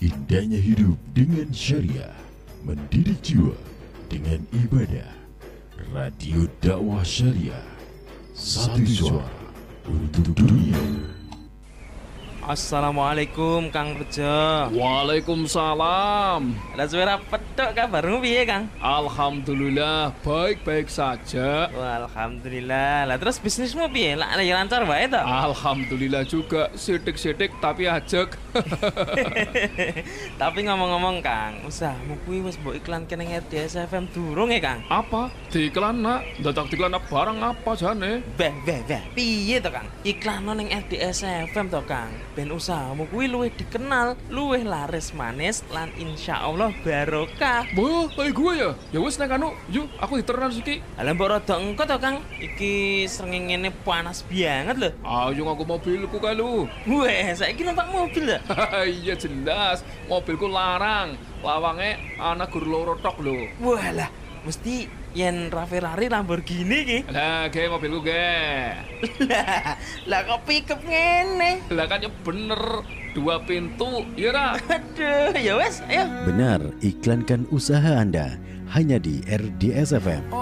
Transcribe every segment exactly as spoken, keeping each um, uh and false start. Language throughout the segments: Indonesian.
Indahnya hidup dengan syariah, mendidik jiwa dengan ibadah. Radio dakwah syariah, satu suara untuk dunia. Assalamualaikum Kang Rejo. Waalaikumsalam. Ada suara pedok kabarmu piye Kang? Alhamdulillah baik-baik saja. Wah, alhamdulillah. Lah terus bisnismu piye? Lah ya lancar wae to? Alhamdulillah juga sidik-sidik tapi ajek. Tapi ngomong-ngomong Kang, usahamu kuwi wis mbok iklanke ning R D S F M durung ya Kang? Apa? Diiklan nak? Dadak diiklan barang apa jane? Beh, beh, beh. Piye to Kang? Iklan ning R D S F M to Kang. Ben usahamu kuwi luwih dikenal, luwih laris manis lan insyaallah barokah. Boh, kayak gue ya. Ya wis nek anu, yuk aku diteran iki. Lah mbok rada engko to Kang. Iki srengenge panas banget lho. Ayo ngaku mobilku kae lu. Weh, saiki numpak mobil ya? Iya jelas, mobilku larang. Lawange ana gur loro tok lho. Walah, mesti yen ra Ferrari Lamborghini ki. Lah, ge mobilku ge. Lah, lah kok pickup ngene? Lah kan ya bener, dua pintu, ya ra? Aduh, ya wes, ayo. Benar, iklankan usaha Anda hanya di R D S F M.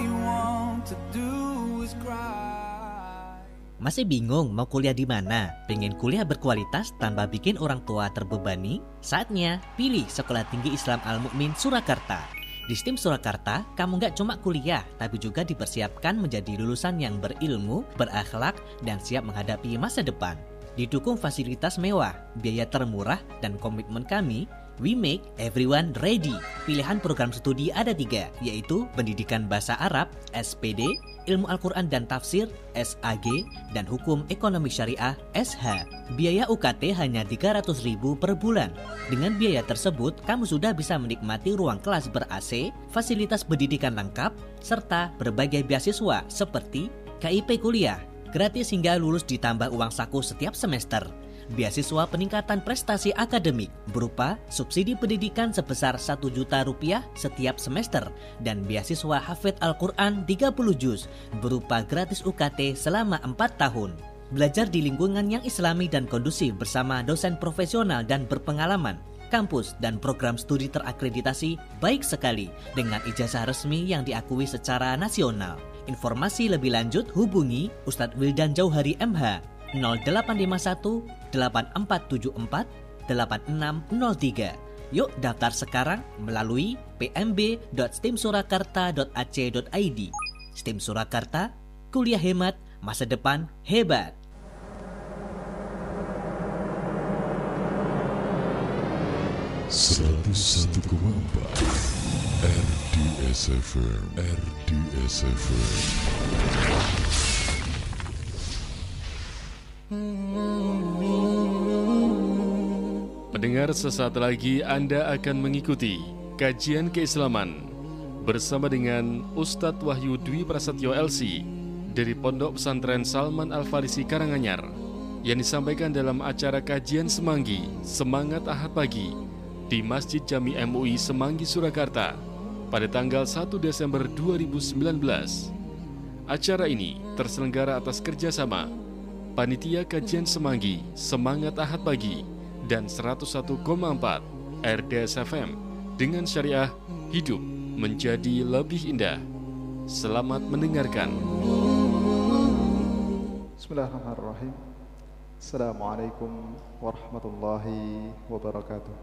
Masih bingung mau kuliah di mana? Pengen kuliah berkualitas tanpa bikin orang tua terbebani? Saatnya pilih Sekolah Tinggi Islam Al-Mukmin Surakarta. Di S T I M Surakarta, kamu nggak cuma kuliah, tapi juga dipersiapkan menjadi lulusan yang berilmu, berakhlak, dan siap menghadapi masa depan. Didukung fasilitas mewah, biaya termurah, dan komitmen kami, we make everyone ready. Pilihan program studi ada tiga, yaitu Pendidikan Bahasa Arab, S P D, Ilmu Al-Quran dan Tafsir, S A G, dan Hukum Ekonomi Syariah, S H. Biaya U K T hanya tiga ratus ribu per bulan. Dengan biaya tersebut, kamu sudah bisa menikmati ruang kelas ber-A C, fasilitas pendidikan lengkap, serta berbagai beasiswa seperti K I P kuliah, gratis hingga lulus ditambah uang saku setiap semester. Beasiswa peningkatan prestasi akademik berupa subsidi pendidikan sebesar satu juta rupiah setiap semester dan beasiswa hafidz Al-Quran tiga puluh juz berupa gratis U K T selama empat tahun. Belajar di lingkungan yang islami dan kondusif bersama dosen profesional dan berpengalaman. Kampus dan program studi terakreditasi baik sekali dengan ijazah resmi yang diakui secara nasional. Informasi lebih lanjut hubungi Ustadz Wildan Jauhari M H nol delapan lima satu delapan empat tujuh empat delapan enam nol tiga. Yuk daftar sekarang melalui p m b dot stimsurakarta dot a c dot i d. Stim Surakarta, kuliah hemat, masa depan hebat. seratus satu koma empat R D S F M, R D S F M. Pendengar, sesaat lagi Anda akan mengikuti kajian keislaman bersama dengan Ustadz Wahyu Dwi Prasetyo L C dari Pondok Pesantren Salman Al-Farisi Karanganyar yang disampaikan dalam acara kajian Semanggi Semangat Ahad Pagi di Masjid Jami M U I Semanggi Surakarta pada tanggal satu Desember dua ribu sembilan belas. Acara ini terselenggara atas kerjasama Panitia Kajian Semanggi Semangat Ahad Pagi dan seratus satu koma empat R D S F M dengan syariah hidup menjadi lebih indah. Selamat mendengarkan. Bismillahirrahmanirrahim. Assalamualaikum warahmatullahi wabarakatuh.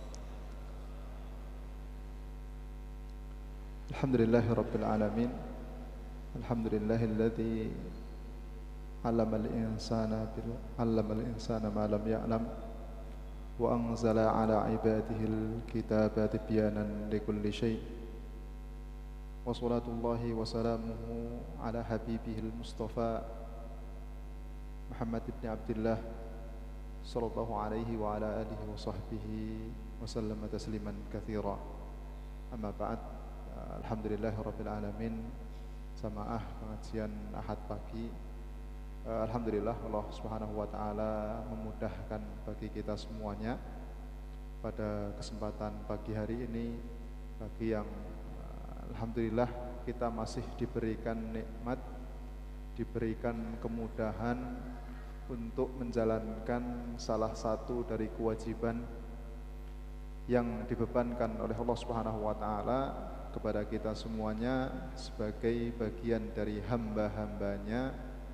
Alhamdulillahi rabbil alamin. Alhamdulillahilladzi allamal insana bil allamal insana ma lam ya'lam wa anzala ala ibadihil kitaba tibyanan likulli syai'. Wa salatullahi wa salamuhu ala habibihil mustafa Muhammad ibn Abdullah sallallahu alaihi wa ala alihi wa sahbihi wa sallama tasliman katsira. Amma ba'd. Alhamdulillahi rabbil alamin. Samaah pengajian Ahad pagi. Alhamdulillah Allah Subhanahu wa taala memudahkan bagi kita semuanya pada kesempatan pagi hari ini, bagi yang alhamdulillah kita masih diberikan nikmat, diberikan kemudahan untuk menjalankan salah satu dari kewajiban yang dibebankan oleh Allah Subhanahu wa taala kepada kita semuanya sebagai bagian dari hamba-hambanya,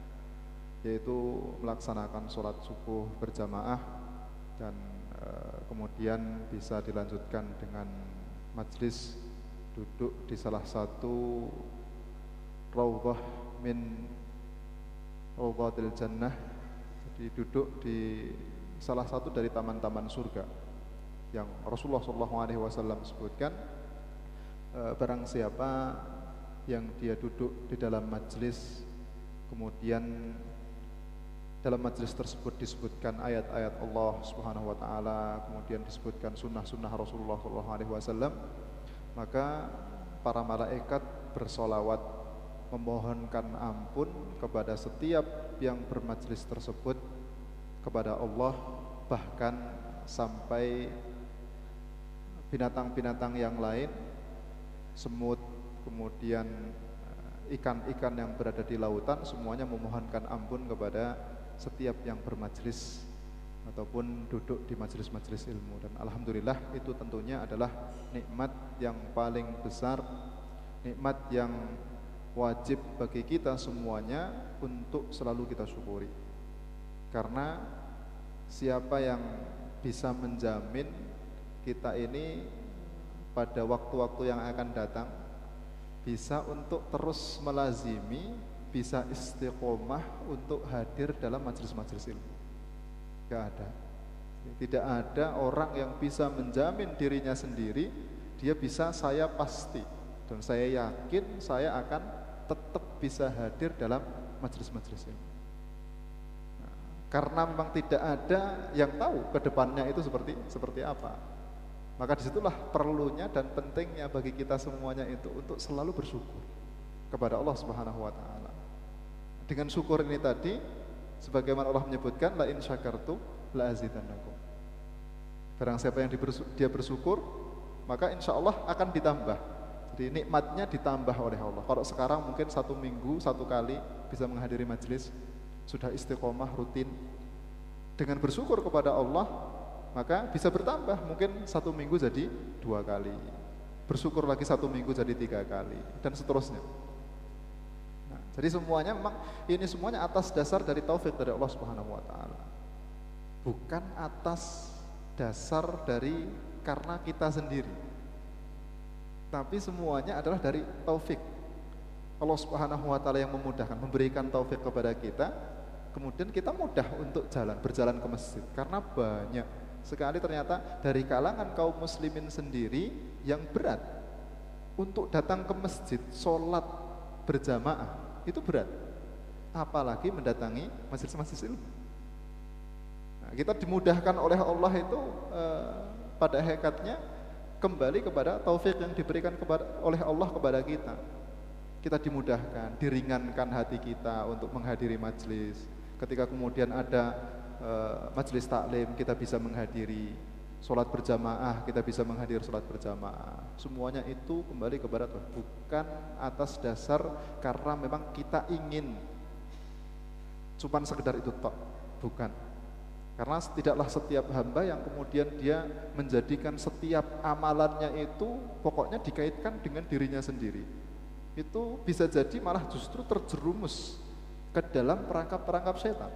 yaitu melaksanakan sholat subuh berjamaah dan e, kemudian bisa dilanjutkan dengan majlis duduk di salah satu raudhah min raudhatil jannah, jadi duduk di salah satu dari taman-taman surga yang Rasulullah shallallahu alaihi wasallam sebutkan. E, barang siapa yang dia duduk di dalam majlis, kemudian dalam majlis tersebut disebutkan ayat-ayat Allah Subhanahu wa taala, kemudian disebutkan sunnah-sunnah Rasulullah shallallahu alaihi wasallam, maka para malaikat bersolawat memohonkan ampun kepada setiap yang bermajlis tersebut kepada Allah, bahkan sampai binatang-binatang yang lain, semut, kemudian ikan-ikan yang berada di lautan, semuanya memohonkan ampun kepada setiap yang bermajlis ataupun duduk di majlis-majlis ilmu. Dan alhamdulillah itu tentunya adalah nikmat yang paling besar, nikmat yang wajib bagi kita semuanya untuk selalu kita syukuri. Karena siapa yang bisa menjamin kita ini pada waktu-waktu yang akan datang bisa untuk terus melazimi, bisa istiqomah untuk hadir dalam majelis-majelis ilmu? Tidak ada. Tidak ada orang yang bisa menjamin dirinya sendiri, dia bisa saya pasti dan saya yakin saya akan tetap bisa hadir dalam majelis-majelis ilmu. Nah, karena memang tidak ada yang tahu ke depannya itu seperti seperti apa. Maka disitulah perlunya dan pentingnya bagi kita semuanya itu untuk selalu bersyukur kepada Allah Subhanahu wa taala. Dengan syukur ini tadi, sebagaimana Allah menyebutkan, la in syakartum la azidannakum. Barang siapa yang dia bersyukur, maka insya Allah akan ditambah. Jadi nikmatnya ditambah oleh Allah. Kalau sekarang mungkin satu minggu satu kali bisa menghadiri majelis, sudah istiqomah rutin. Dengan bersyukur kepada Allah, maka bisa bertambah, mungkin satu minggu jadi dua kali, bersyukur lagi satu minggu jadi tiga kali, dan seterusnya. Nah, jadi semuanya memang ini semuanya atas dasar dari taufik dari Allah Subhanahu wa taala, bukan atas dasar dari karena kita sendiri, tapi semuanya adalah dari taufik Allah Subhanahu wa taala yang memudahkan, memberikan taufik kepada kita, kemudian kita mudah untuk jalan berjalan ke masjid. Karena banyak sekali ternyata dari kalangan kaum muslimin sendiri yang berat untuk datang ke masjid, sholat berjamaah itu berat, apalagi mendatangi majelis-majelis ilmu. Nah, kita dimudahkan oleh Allah itu eh, pada hakikatnya kembali kepada taufik yang diberikan kepada, oleh Allah kepada kita. Kita dimudahkan, diringankan hati kita untuk menghadiri majelis. Ketika kemudian ada Uh, majelis taklim, kita bisa menghadiri. Sholat berjamaah, kita bisa menghadiri sholat berjamaah. Semuanya itu kembali kepada Tuhan, bukan atas dasar karena memang kita ingin cuma sekedar itu tok, bukan. Karena tidaklah setiap hamba yang kemudian dia menjadikan setiap amalannya itu pokoknya dikaitkan dengan dirinya sendiri. Itu bisa jadi malah justru terjerumus ke dalam perangkap-perangkap setan.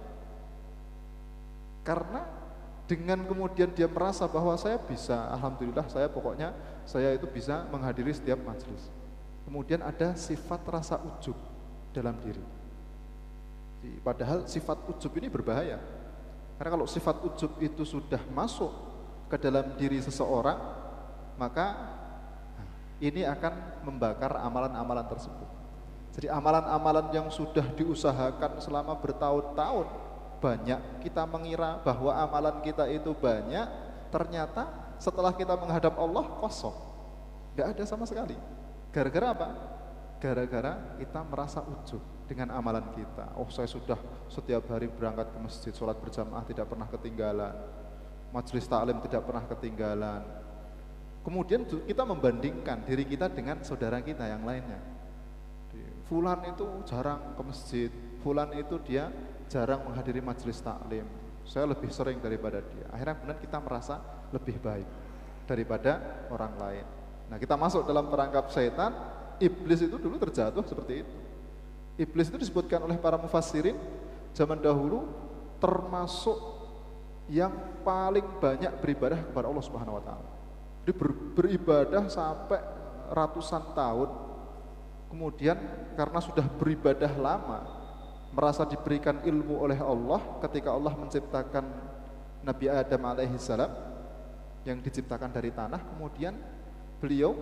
Karena dengan kemudian dia merasa bahwa saya bisa, alhamdulillah saya pokoknya saya itu bisa menghadiri setiap majelis. Kemudian ada sifat rasa ujub dalam diri. Padahal sifat ujub ini berbahaya. Karena kalau sifat ujub itu sudah masuk ke dalam diri seseorang, maka ini akan membakar amalan-amalan tersebut. Jadi amalan-amalan yang sudah diusahakan selama bertahun-tahun, banyak kita mengira bahwa amalan kita itu banyak, ternyata setelah kita menghadap Allah kosong, gak ada sama sekali. Gara-gara apa? Gara-gara kita merasa ujub dengan amalan kita. Oh, saya sudah setiap hari berangkat ke masjid, sholat berjamaah tidak pernah ketinggalan, majelis taklim tidak pernah ketinggalan. Kemudian kita membandingkan diri kita dengan saudara kita yang lainnya. Fulan itu jarang ke masjid, fulan itu dia jarang menghadiri majelis taklim, saya lebih sering daripada dia. Akhirnya kemudian kita merasa lebih baik. daripada orang lain. Nah, kita masuk dalam perangkap setan. Iblis itu dulu terjatuh seperti itu. Iblis itu disebutkan oleh para mufassirin zaman dahulu termasuk yang paling banyak beribadah kepada Allah Subhanahu wa taala. Dia ber, beribadah sampai ratusan tahun. Kemudian karena sudah beribadah lama, merasa diberikan ilmu oleh Allah ketika Allah menciptakan Nabi Adam alaihi salam yang diciptakan dari tanah, kemudian beliau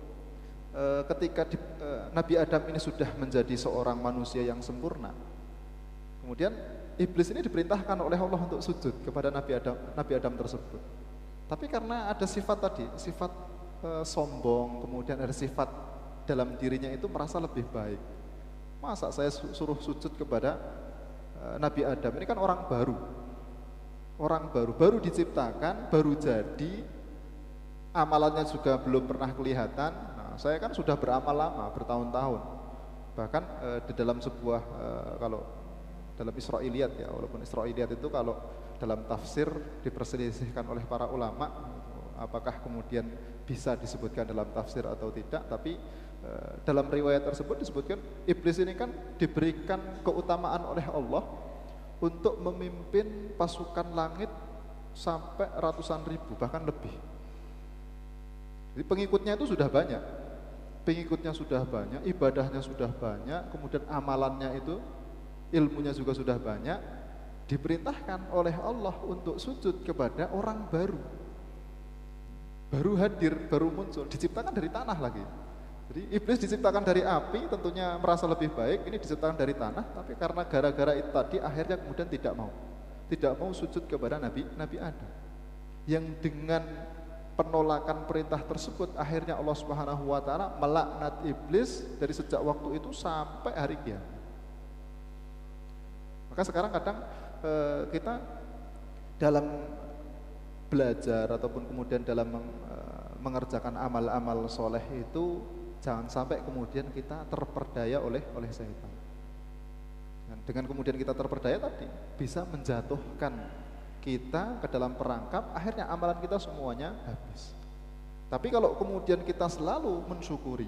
ketika di, uh, Nabi Adam ini sudah menjadi seorang manusia yang sempurna, kemudian iblis ini diperintahkan oleh Allah untuk sujud kepada Nabi Adam, Nabi Adam tersebut. Tapi karena ada sifat tadi, sifat uh, sombong, kemudian ada sifat dalam dirinya itu merasa lebih baik. Masa saya suruh sujud kepada uh, Nabi Adam? Ini kan orang baru, orang baru, baru diciptakan, baru jadi, amalannya juga belum pernah kelihatan. Saya kan sudah beramal lama, bertahun-tahun. Bahkan e, di dalam sebuah e, kalau dalam Israiliyat ya, walaupun Israiliyat itu kalau dalam tafsir diperselisihkan oleh para ulama, apakah kemudian bisa disebutkan dalam tafsir atau tidak, tapi e, dalam riwayat tersebut disebutkan iblis ini kan diberikan keutamaan oleh Allah untuk memimpin pasukan langit sampai ratusan ribu, bahkan lebih. Jadi pengikutnya itu sudah banyak. Pengikutnya sudah banyak, ibadahnya sudah banyak, kemudian amalannya itu, ilmunya juga sudah banyak, diperintahkan oleh Allah untuk sujud kepada orang baru. Baru hadir, baru muncul, diciptakan dari tanah lagi. Jadi iblis diciptakan dari api, tentunya merasa lebih baik, ini diciptakan dari tanah, tapi karena gara-gara itu tadi, akhirnya kemudian tidak mau. Tidak mau sujud kepada Nabi, Nabi Adam. Yang dengan penolakan perintah tersebut, akhirnya Allah Subhanahu wa taala melaknat iblis dari sejak waktu itu sampai hari kiamat. Maka sekarang kadang e, kita dalam belajar ataupun kemudian dalam meng, e, mengerjakan amal-amal soleh itu jangan sampai kemudian kita terperdaya oleh oleh setan. Dan dengan kemudian kita terperdaya tadi bisa menjatuhkan kita ke dalam perangkap, akhirnya amalan kita semuanya habis. Tapi kalau kemudian kita selalu mensyukuri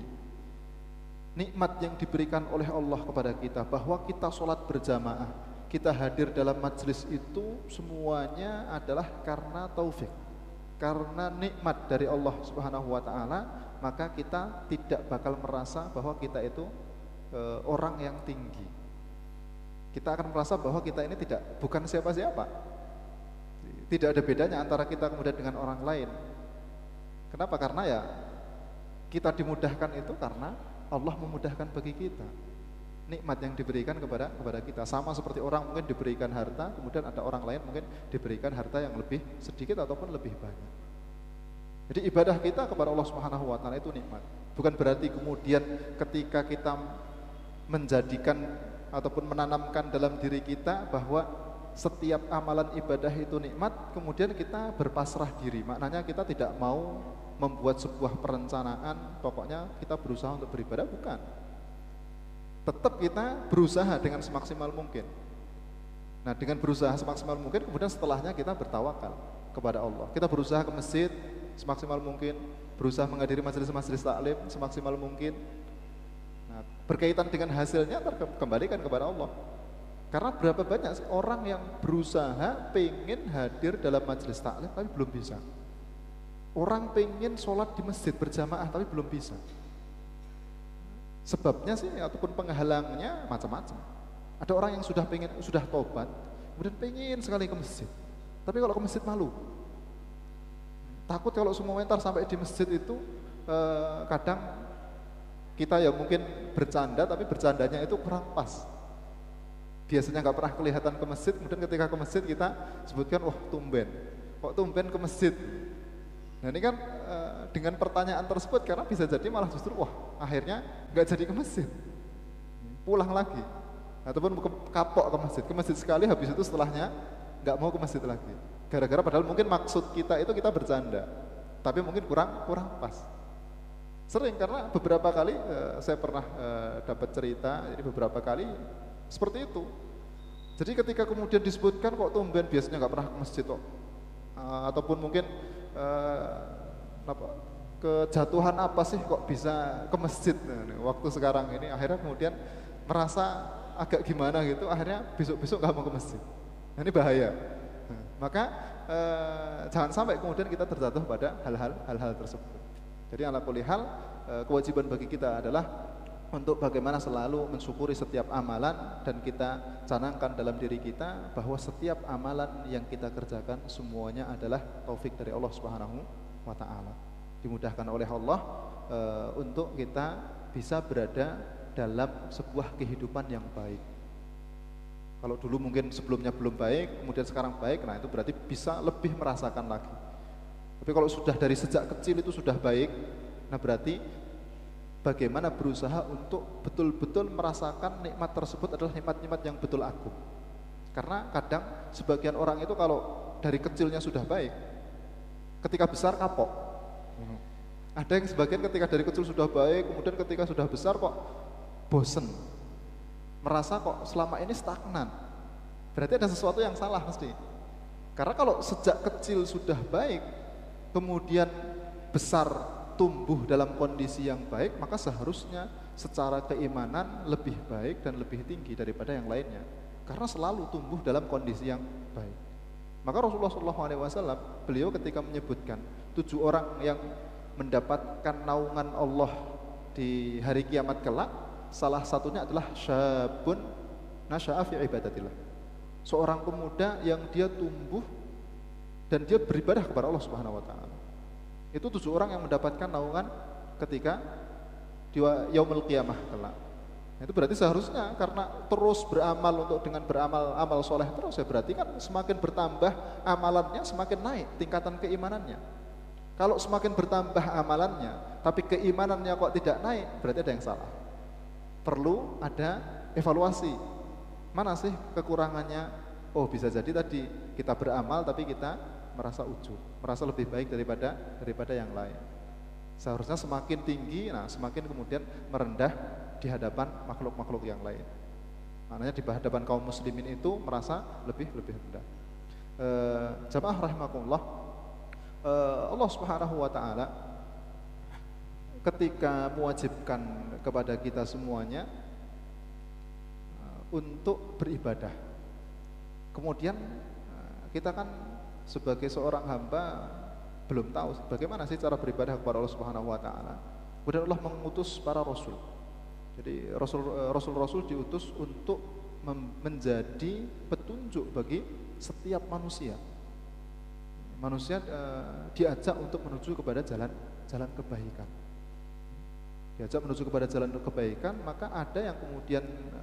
nikmat yang diberikan oleh Allah kepada kita, bahwa kita sholat berjamaah, kita hadir dalam majelis itu semuanya adalah karena taufik, karena nikmat dari Allah Subhanahu wa taala, maka kita tidak bakal merasa bahwa kita itu e, orang yang tinggi. Kita akan merasa bahwa kita ini tidak bukan siapa-siapa. Tidak ada bedanya antara kita kemudian dengan orang lain. Kenapa? Karena ya kita dimudahkan itu karena Allah memudahkan bagi kita. Nikmat yang diberikan kepada kepada kita sama seperti orang mungkin diberikan harta, kemudian ada orang lain mungkin diberikan harta yang lebih sedikit ataupun lebih banyak. Jadi ibadah kita kepada Allah Subhanahu wa taala itu nikmat. Bukan berarti kemudian ketika kita menjadikan ataupun menanamkan dalam diri kita bahwa setiap amalan ibadah itu nikmat, kemudian kita berpasrah diri. Maknanya kita tidak mau membuat sebuah perencanaan, pokoknya kita berusaha untuk beribadah, bukan. Tetap kita berusaha dengan semaksimal mungkin. Nah, dengan berusaha semaksimal mungkin, kemudian setelahnya kita bertawakal kepada Allah. Kita berusaha ke masjid semaksimal mungkin, berusaha menghadiri majelis-majelis taklim semaksimal mungkin. Nah, berkaitan dengan hasilnya terkembalikan kepada Allah. Karena berapa banyak sih orang yang berusaha pengen hadir dalam majelis taklim tapi belum bisa. Orang pengen sholat di masjid berjamaah tapi belum bisa. Sebabnya sih ataupun penghalangnya macam-macam. Ada orang yang sudah pengen sudah tobat, kemudian pengen sekali ke masjid. Tapi kalau ke masjid malu. Takut kalau semua mentar sampai di masjid itu eh, kadang kita ya mungkin bercanda tapi bercandanya itu kurang pas. Biasanya nggak pernah kelihatan ke masjid, kemudian ketika ke masjid kita sebutkan, wah tumben, kok tumben ke masjid. Nah ini kan e, dengan pertanyaan tersebut karena bisa jadi malah justru wah akhirnya nggak jadi ke masjid, pulang lagi, ataupun kapok ke masjid, ke masjid sekali habis itu setelahnya nggak mau ke masjid lagi. Gara-gara padahal mungkin maksud kita itu kita bercanda, tapi mungkin kurang kurang pas. Sering karena beberapa kali e, saya pernah e, dapat cerita, jadi beberapa kali seperti itu. Jadi ketika kemudian disebutkan kok tumben biasanya nggak pernah ke masjid kok, uh, ataupun mungkin uh, apa, kejatuhan apa sih kok bisa ke masjid nah, waktu sekarang ini, akhirnya kemudian merasa agak gimana gitu, akhirnya besok-besok nggak mau ke masjid. Nah, ini bahaya. Nah, maka eh, jangan sampai kemudian kita terjatuh pada hal-hal hal-hal tersebut. Jadi ala kulli hal, eh, kewajiban bagi kita adalah untuk bagaimana selalu mensyukuri setiap amalan, dan kita canangkan dalam diri kita bahwa setiap amalan yang kita kerjakan semuanya adalah taufik dari Allah Subhanahu wa taala. Dimudahkan oleh Allah e, untuk kita bisa berada dalam sebuah kehidupan yang baik. Kalau dulu mungkin sebelumnya belum baik, kemudian sekarang baik, nah itu berarti bisa lebih merasakan lagi. Tapi kalau sudah dari sejak kecil itu sudah baik, nah berarti bagaimana berusaha untuk betul-betul merasakan nikmat tersebut adalah nikmat-nikmat yang betul agung. Karena kadang sebagian orang itu kalau dari kecilnya sudah baik, ketika besar kapok. Ada yang sebagian ketika dari kecil sudah baik, kemudian ketika sudah besar kok bosen, merasa kok selama ini stagnan. Berarti ada sesuatu yang salah mesti. Karena kalau sejak kecil sudah baik, kemudian besar tumbuh dalam kondisi yang baik, maka seharusnya secara keimanan lebih baik dan lebih tinggi daripada yang lainnya, karena selalu tumbuh dalam kondisi yang baik. Maka Rasulullah shallallahu alaihi wasallam beliau ketika menyebutkan tujuh orang yang mendapatkan naungan Allah di hari kiamat kelak, salah satunya adalah syabun nasya'a fi ibadatillah, seorang pemuda yang dia tumbuh dan dia beribadah kepada Allah Subhanahu wa taala. Itu tujuh orang yang mendapatkan naungan ketika di yaumul qiyamah kelak. Itu berarti seharusnya karena terus beramal untuk dengan beramal amal soleh terus, ya berarti kan semakin bertambah amalannya semakin naik tingkatan keimanannya. Kalau semakin bertambah amalannya tapi keimanannya kok tidak naik, berarti ada yang salah. Perlu ada evaluasi. Mana sih kekurangannya? Oh, bisa jadi tadi kita beramal tapi kita merasa ujub, merasa lebih baik daripada daripada yang lain. Seharusnya semakin tinggi, nah semakin kemudian merendah di hadapan makhluk-makhluk yang lain. Maknanya di hadapan kaum muslimin itu merasa lebih lebih rendah. E, jamaah rahimakumullah, e, Allah Subhanahu wa taala ketika mewajibkan kepada kita semuanya e, untuk beribadah. Kemudian e, kita kan sebagai seorang hamba belum tahu bagaimana sih cara beribadah kepada Allah Subhanahu wa taala. Kemudian Allah mengutus para rasul. Jadi rasul rasul-rasul diutus untuk menjadi petunjuk bagi setiap manusia. Manusia e, diajak untuk menuju kepada jalan jalan kebaikan. Diajak menuju kepada jalan kebaikan, maka ada yang kemudian e,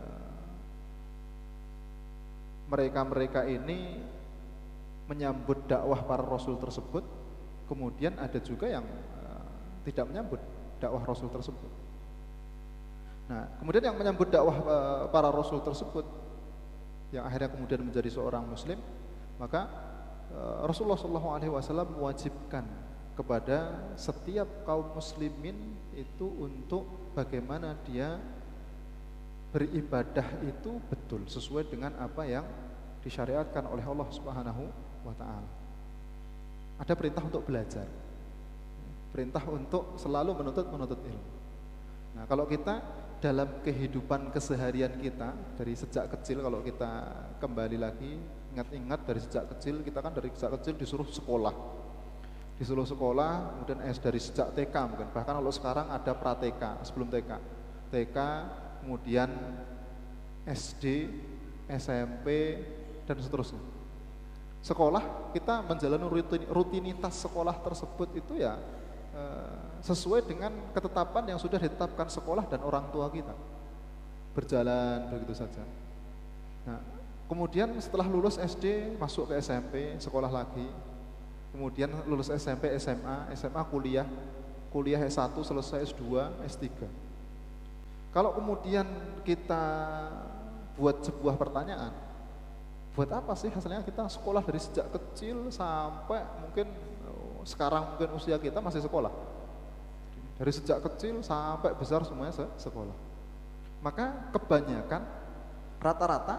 mereka-mereka ini menyambut dakwah para rasul tersebut, kemudian ada juga yang uh, tidak menyambut dakwah rasul tersebut. Nah, kemudian yang menyambut dakwah uh, para rasul tersebut, yang akhirnya kemudian menjadi seorang muslim, maka uh, Rasulullah shallallahu alaihi wasallam mewajibkan kepada setiap kaum muslimin itu untuk bagaimana dia beribadah itu betul sesuai dengan apa yang disyariatkan oleh Allah Subhanahu wa ta'ala. Ada perintah untuk belajar, perintah untuk selalu menuntut menuntut ilmu. Nah, kalau kita dalam kehidupan keseharian kita dari sejak kecil, kalau kita kembali lagi ingat-ingat dari sejak kecil, kita kan dari sejak kecil disuruh sekolah, disuruh sekolah, kemudian S dari sejak T K mungkin, bahkan kalau sekarang ada pra-T K sebelum T K, T K kemudian S D, S M P dan seterusnya. Sekolah, kita menjalani rutinitas sekolah tersebut itu ya e, sesuai dengan ketetapan yang sudah ditetapkan sekolah dan orang tua kita. Berjalan begitu saja. Nah, kemudian setelah lulus S D masuk ke S M P, sekolah lagi. Kemudian lulus S M P, S M A, S M A kuliah, kuliah S satu selesai S dua, S tiga. Kalau kemudian kita buat sebuah pertanyaan, buat apa sih hasilnya kita sekolah dari sejak kecil sampai mungkin sekarang mungkin usia kita masih sekolah. Dari sejak kecil sampai besar semuanya sekolah. Maka kebanyakan rata-rata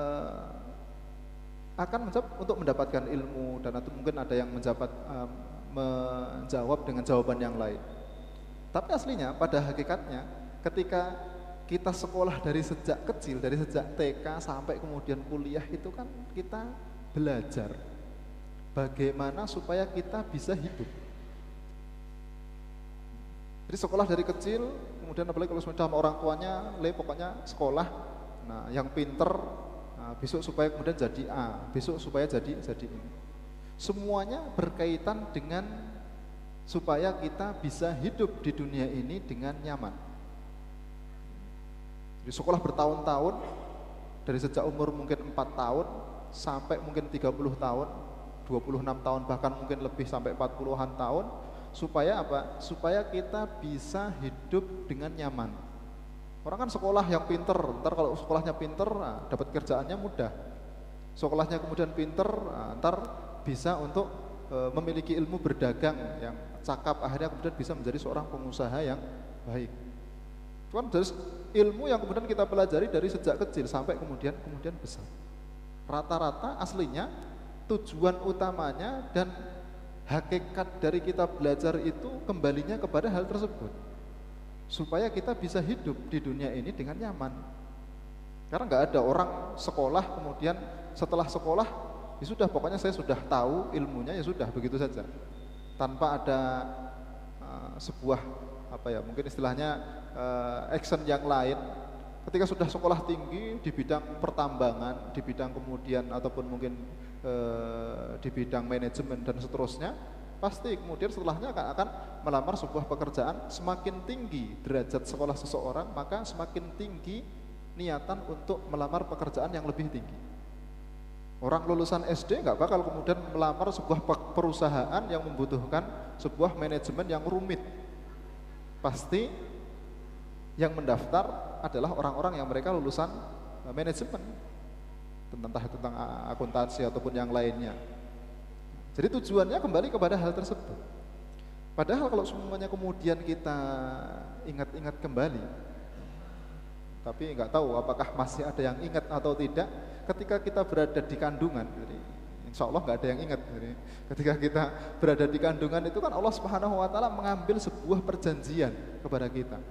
eh, akan menjawab untuk mendapatkan ilmu, dan atau mungkin ada yang menjabat eh, menjawab dengan jawaban yang lain. Tapi aslinya pada hakikatnya ketika kita sekolah dari sejak kecil, dari sejak T K sampai kemudian kuliah itu kan kita belajar bagaimana supaya kita bisa hidup. Jadi sekolah dari kecil, kemudian apalagi kalau sudah sama orang tuanya, le pokoknya sekolah. Nah, yang pinter, nah, besok supaya kemudian jadi A, besok supaya jadi jadi ini. Semuanya berkaitan dengan supaya kita bisa hidup di dunia ini dengan nyaman. Di sekolah bertahun-tahun, dari sejak umur mungkin empat tahun sampai mungkin tiga puluh tahun, dua puluh enam tahun, bahkan mungkin lebih sampai empat puluhan tahun, supaya apa? Supaya kita bisa hidup dengan nyaman. Orang kan sekolah yang pinter, ntar kalau sekolahnya pinter, nah, dapat kerjaannya mudah. Sekolahnya kemudian pinter, nah, ntar bisa untuk e, memiliki ilmu berdagang yang cakap, akhirnya kemudian bisa menjadi seorang pengusaha yang baik. Itu kan dari ilmu yang kemudian kita pelajari dari sejak kecil sampai kemudian kemudian besar. Rata-rata aslinya tujuan utamanya dan hakikat dari kita belajar itu kembalinya kepada hal tersebut, supaya kita bisa hidup di dunia ini dengan nyaman. Karena nggak ada orang sekolah kemudian setelah sekolah ya sudah, pokoknya saya sudah tahu ilmunya, ya sudah begitu saja, tanpa ada uh, sebuah apa ya, mungkin istilahnya uh, action yang lain. Ketika sudah sekolah tinggi di bidang pertambangan, di bidang kemudian ataupun mungkin uh, di bidang manajemen dan seterusnya, pasti kemudian setelahnya akan, akan melamar sebuah pekerjaan. Semakin tinggi derajat sekolah seseorang, maka semakin tinggi niatan untuk melamar pekerjaan yang lebih tinggi. Orang lulusan S D nggak bakal kemudian melamar sebuah perusahaan yang membutuhkan sebuah manajemen yang rumit. Pasti yang mendaftar adalah orang-orang yang mereka lulusan manajemen, entah tentang akuntansi ataupun yang lainnya. Jadi tujuannya kembali kepada hal tersebut. Padahal kalau semuanya kemudian kita ingat-ingat kembali, tapi nggak tahu apakah masih ada yang ingat atau tidak. Ketika kita berada di kandungan, jadi insya Allah nggak ada yang ingat. Jadi ketika kita berada di kandungan itu kan Allah Subhanahu Wa Taala mengambil sebuah perjanjian kepada kita.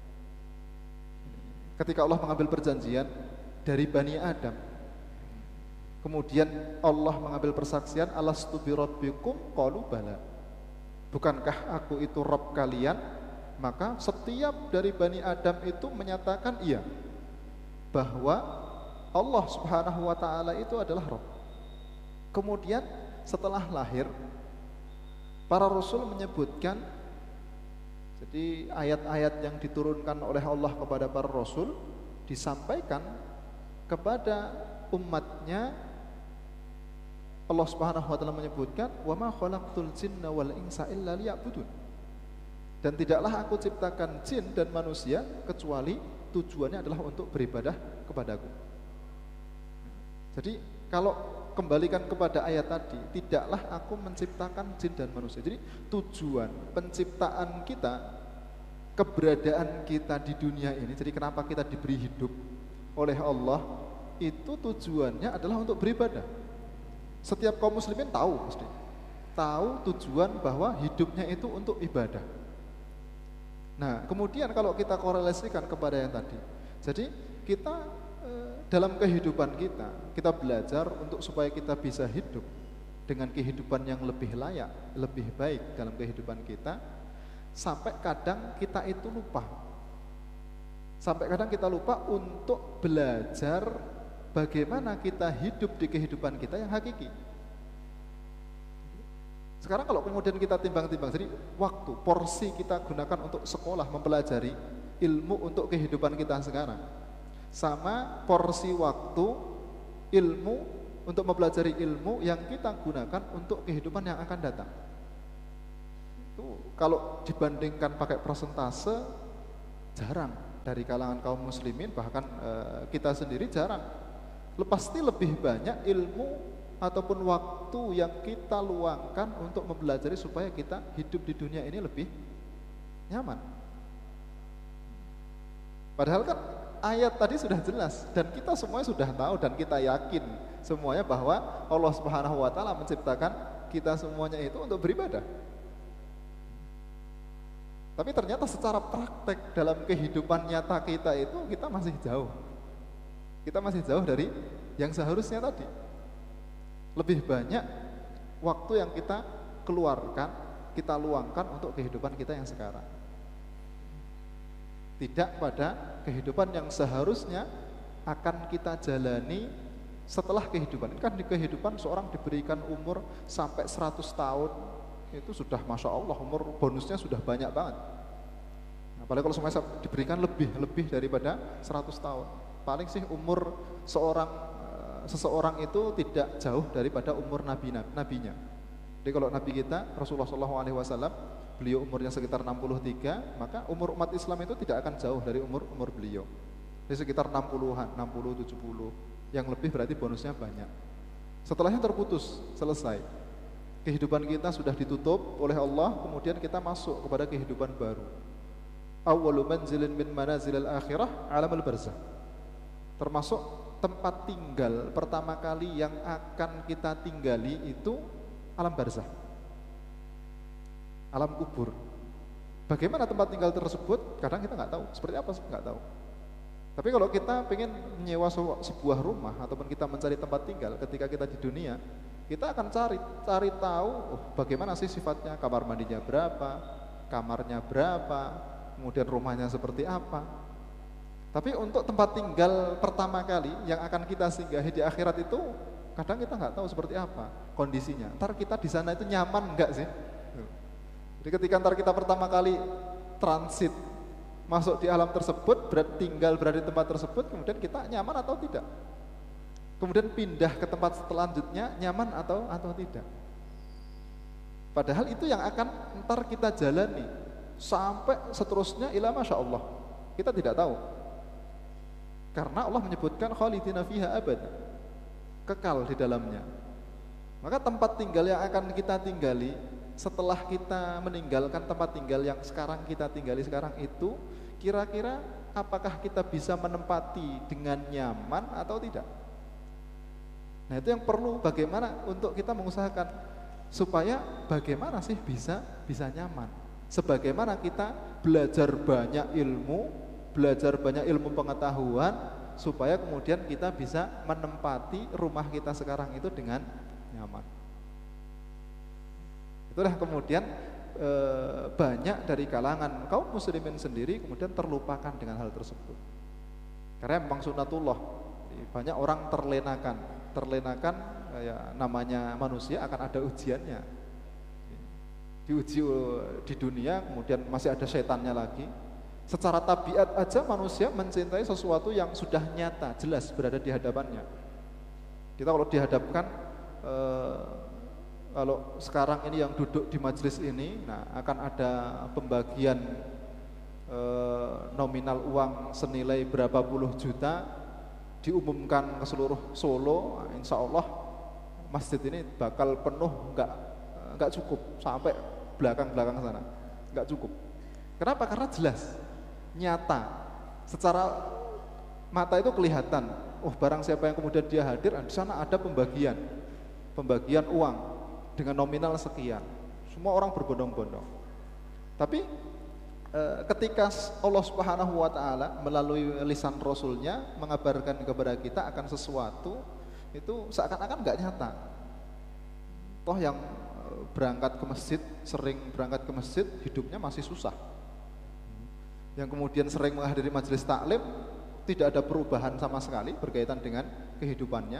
Ketika Allah mengambil perjanjian dari Bani Adam, kemudian Allah mengambil persaksian, alastu birabbikum qalu bala. Bukankah aku itu Rabb kalian? Maka setiap dari Bani Adam itu menyatakan iya, bahwa Allah Subhanahu Wa Taala itu adalah Rabb. Kemudian setelah lahir, para Rasul menyebutkan, jadi ayat-ayat yang diturunkan oleh Allah kepada para Rasul disampaikan kepada umatnya. Allah Subhanahu Wa Taala menyebutkan, wa ma khalaqtul jinna wal insa illa liya'budun. Dan tidaklah aku ciptakan jin dan manusia kecuali tujuannya adalah untuk beribadah kepadaku. Jadi kalau kembalikan kepada ayat tadi, tidaklah aku menciptakan jin dan manusia. Jadi tujuan penciptaan kita, keberadaan kita di dunia ini, jadi kenapa kita diberi hidup oleh Allah, itu tujuannya adalah untuk beribadah. Setiap kaum muslimin tahu, mesti tahu tujuan bahwa hidupnya itu untuk ibadah. Nah, kemudian kalau kita korelasikan kepada yang tadi, jadi kita dalam kehidupan kita, kita belajar untuk supaya kita bisa hidup dengan kehidupan yang lebih layak, lebih baik dalam kehidupan kita. Sampai kadang kita itu lupa, sampai kadang kita lupa untuk belajar bagaimana kita hidup di kehidupan kita yang hakiki. Sekarang kalau kemudian kita timbang-timbang, jadi waktu, porsi kita gunakan untuk sekolah, mempelajari ilmu untuk kehidupan kita sekarang, sama porsi waktu ilmu untuk mempelajari ilmu yang kita gunakan untuk kehidupan yang akan datang. Itu kalau dibandingkan pakai persentase, jarang dari kalangan kaum muslimin, bahkan e, kita sendiri jarang. Pasti lebih banyak ilmu ataupun waktu yang kita luangkan untuk mempelajari supaya kita hidup di dunia ini lebih nyaman. Padahal kan ayat tadi sudah jelas dan kita semuanya sudah tahu dan kita yakin semuanya bahwa Allah Subhanahu Wa Taala menciptakan kita semuanya itu untuk beribadah. Tapi ternyata secara praktek dalam kehidupan nyata kita itu kita masih jauh. Kita masih jauh dari yang seharusnya tadi. Lebih banyak waktu yang kita keluarkan, kita luangkan untuk kehidupan kita yang sekarang. Tidak pada kehidupan yang seharusnya akan kita jalani setelah kehidupan. Ini kan di kehidupan seorang diberikan umur sampai seratus tahun, itu sudah Masya Allah, umur bonusnya sudah banyak banget. Apalagi kalau semuanya diberikan lebih-lebih daripada seratus tahun. Paling sih umur seorang seseorang itu tidak jauh daripada umur nabi nabinya. Jadi kalau nabi kita Rasulullah shallallahu alaihi wasallam, beliau umurnya sekitar enam puluh tiga, maka umur umat Islam itu tidak akan jauh dari umur umur beliau. Jadi sekitar enam puluhan, enam puluh, tujuh puluh. Yang lebih berarti bonusnya banyak. Setelahnya terputus, selesai. Kehidupan kita sudah ditutup oleh Allah, kemudian kita masuk kepada kehidupan baru. Awwalu manzilin min manazilil akhirah alamul barzakh. Termasuk tempat tinggal pertama kali yang akan kita tinggali itu alam barzakh, alam kubur. Bagaimana tempat tinggal tersebut? Kadang kita nggak tahu. Seperti apa? Nggak tahu. Tapi kalau kita pengen menyewa sebuah rumah ataupun kita mencari tempat tinggal ketika kita di dunia, kita akan cari cari tahu oh, bagaimana sih sifatnya, kamar mandinya berapa, kamarnya berapa, kemudian rumahnya seperti apa. Tapi untuk tempat tinggal pertama kali yang akan kita singgahi di akhirat itu, kadang kita nggak tahu seperti apa kondisinya. Ntar kita di sana itu nyaman nggak sih? Jadi ketika ntar kita pertama kali transit masuk di alam tersebut, berat tinggal berada di tempat tersebut, kemudian kita nyaman atau tidak? Kemudian pindah ke tempat selanjutnya nyaman atau atau tidak? Padahal itu yang akan ntar kita jalani sampai seterusnya ila masya Allah. Kita tidak tahu. Karena Allah menyebutkan khalidina fiha abada, kekal di dalamnya. Maka tempat tinggal yang akan kita tinggali setelah kita meninggalkan tempat tinggal yang sekarang kita tinggali sekarang itu, kira-kira apakah kita bisa menempati dengan nyaman atau tidak? Nah itu yang perlu, bagaimana untuk kita mengusahakan supaya bagaimana sih bisa bisa nyaman. Sebagaimana kita belajar banyak ilmu, belajar banyak ilmu pengetahuan, supaya kemudian kita bisa menempati rumah kita sekarang itu dengan nyaman. Itulah kemudian e, banyak dari kalangan kaum muslimin sendiri kemudian terlupakan dengan hal tersebut. Karena memang sunnatullah, banyak orang terlenakan, terlenakan ya, namanya manusia akan ada ujiannya. Diuji di dunia, kemudian masih ada setannya lagi. Secara tabiat aja manusia mencintai sesuatu yang sudah nyata, jelas berada di hadapannya. Kita kalau dihadapkan e, kalau sekarang ini yang duduk di majelis ini, nah akan ada pembagian e, nominal uang senilai berapa puluh juta diumumkan ke seluruh Solo. Nah, insya Allah masjid ini bakal penuh, nggak nggak cukup sampai belakang-belakang sana, nggak cukup. Kenapa? Karena jelas, nyata, secara mata itu kelihatan. Oh barang siapa yang kemudian dia hadir, di sana ada pembagian, pembagian uang dengan nominal sekian, semua orang berbondong-bondong. Tapi e, ketika Allah Subhanahu wa taala melalui lisan Rasulnya mengabarkan kepada kita akan sesuatu, itu seakan-akan enggak nyata. Toh yang berangkat ke masjid, sering berangkat ke masjid, hidupnya masih susah. Yang kemudian sering menghadiri majelis taklim, tidak ada perubahan sama sekali berkaitan dengan kehidupannya.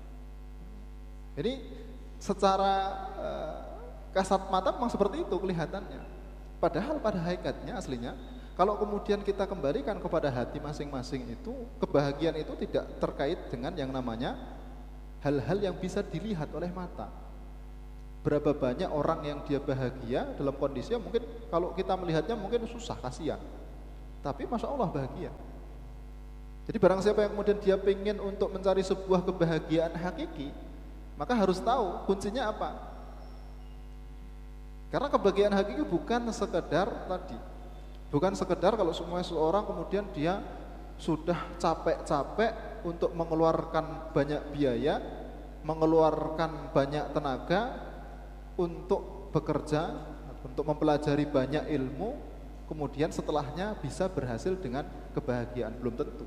Jadi secara uh, kasat mata memang seperti itu kelihatannya. Padahal pada hakikatnya aslinya, kalau kemudian kita kembalikan kepada hati masing-masing itu, kebahagiaan itu tidak terkait dengan yang namanya hal-hal yang bisa dilihat oleh mata. Berapa banyak orang yang dia bahagia dalam kondisi yang mungkin kalau kita melihatnya mungkin susah, kasihan, tapi masya Allah bahagia. Jadi barang siapa yang kemudian dia pengen untuk mencari sebuah kebahagiaan hakiki, maka harus tahu kuncinya apa. Karena kebahagiaan hakiki bukan sekedar tadi, bukan sekedar kalau semua seorang kemudian dia sudah capek-capek untuk mengeluarkan banyak biaya, mengeluarkan banyak tenaga untuk bekerja, untuk mempelajari banyak ilmu, kemudian setelahnya bisa berhasil dengan kebahagiaan, belum tentu.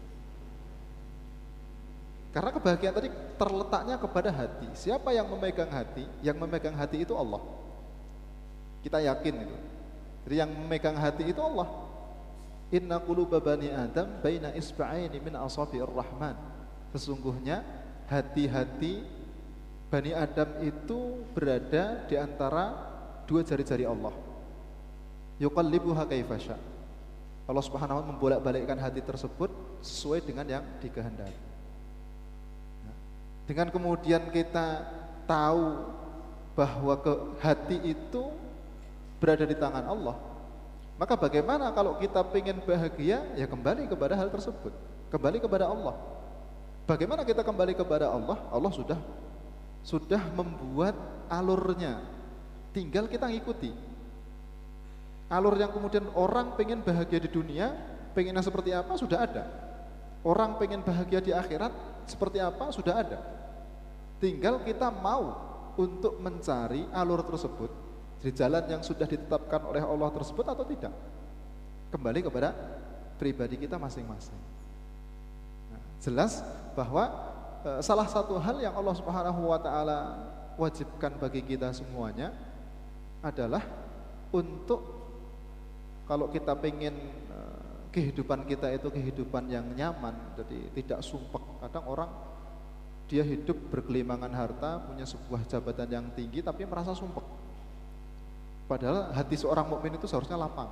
Karena kebahagiaan tadi terletaknya kepada hati. Siapa yang memegang hati? Yang memegang hati itu Allah. Kita yakin itu. Jadi yang memegang hati itu Allah. Inna quluba bani Adam baina isba'aini min asabi'ir rahman. Sesungguhnya hati-hati Bani Adam itu berada di antara dua jari-jari Allah. Yuqallibuha kaifasya. Allah Subhanahu wa taala membolak-balikkan hati tersebut sesuai dengan yang dikehendaki. Nah, dengan kemudian kita tahu bahwa ke hati itu berada di tangan Allah, maka bagaimana kalau kita ingin bahagia? Ya kembali kepada hal tersebut, kembali kepada Allah. Bagaimana kita kembali kepada Allah? Allah sudah sudah membuat alurnya, tinggal kita ngikuti alur yang kemudian orang pengen bahagia di dunia, pengennya seperti apa sudah ada. Orang pengen bahagia di akhirat seperti apa sudah ada. Tinggal kita mau untuk mencari alur tersebut di jalan yang sudah ditetapkan oleh Allah tersebut atau tidak. Kembali kepada pribadi kita masing-masing. Nah, jelas bahwa salah satu hal yang Allah Subhanahu wa taala wajibkan bagi kita semuanya adalah untuk kalau kita pengen kehidupan kita itu kehidupan yang nyaman, jadi tidak sumpek. Kadang orang dia hidup bergelimangan harta, punya sebuah jabatan yang tinggi tapi merasa sumpek. Padahal hati seorang mukmin itu seharusnya lapang.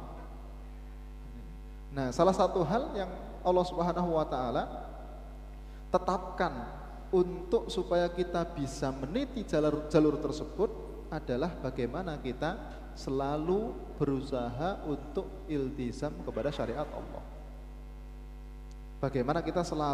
Nah, salah satu hal yang Allah Subhanahu wa taala tetapkan untuk supaya kita bisa meniti jalur jalur tersebut adalah bagaimana kita selalu berusaha untuk iltizam kepada syariat Allah. Bagaimana kita selalu